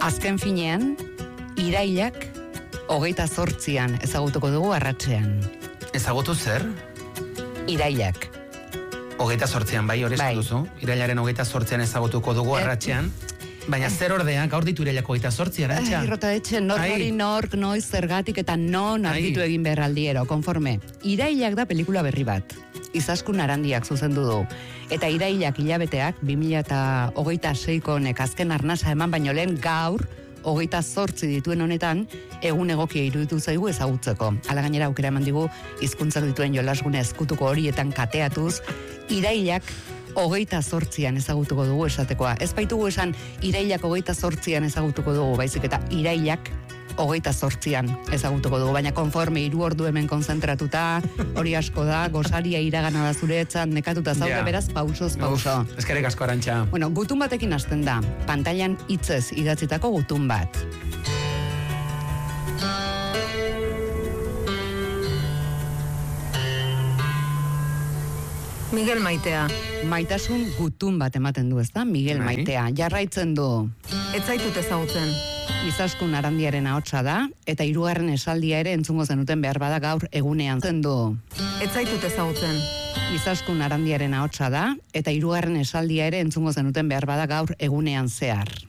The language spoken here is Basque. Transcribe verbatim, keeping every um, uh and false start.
Azken finean, irailak hogeita zortzian ezagutuko dugu arratsean. Ezagutu zer? Irailak. Hogeita zortzian, bai, hori Bai. duzu. Irailaren hogeita zortzian ezagutuko dugu arratsean. Baina zer ordea, gaur ditu irailak hogeita zortzi, Arantxa? Ai, rota etxe, nor Ai. hori nork, noiz, zergatik eta non argitu egin behar aldiero, konforme. Irailak da pelikula berri bat. Izaskun Arandiak zuzendu du. Eta irailak hilabeteak, bi mila hogeita seiko honek azken arnasa eman baino lehen gaur, hogeita zortzi dituen honetan, egun egokia iruditu zaigu ezagutzeko. Hala gainera aukera eman digu, hizkuntzak dituen jolasgune ezkutuko horietan kateatuz, irailak hogeita zortzian ezagutuko dugu esatekoa. Ez baitugu esan irailak hogeita zortzian ezagutuko dugu, baizik eta irailak hogeita zortzian ezagutuko dugu, baina konforme hiru ordu hemen konzentratuta, hori asko da, gosaria iragana da zuretzat, nekatuta zaude, Ja. beraz, pausoz, pauso. Eskerrik asko, Arantxa. Bueno, gutun batekin hasten da, pantailan hitzez idatzitako gutun bat. Miguel Maitea. Maitasun gutun bat ematen du, ezta? Miguel Bai. Maitea. Jarraitzen du. Ez zaitut ezagutzen. Izaskun Arandiaren ahotsa da, eta hirugarren esaldia ere entzungo zenuten behar bada gaur egunean zen du. Ez zaitut ezagutzen. Izaskun Arandiaren ahotsa da, eta hirugarren esaldia ere entzungo zenuten behar bada gaur egunean zehar.